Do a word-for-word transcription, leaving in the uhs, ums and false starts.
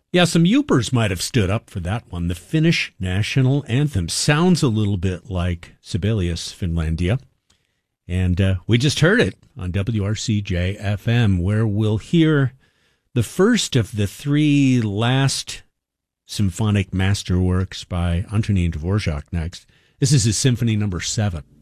Yeah, some Yoopers might have stood up for that one. The Finnish national anthem sounds a little bit like Sibelius Finlandia. And uh, we just heard it on W R C J F M, where we'll hear the first of the three last symphonic masterworks by Antonin Dvorak next. This is his Symphony Number Seven.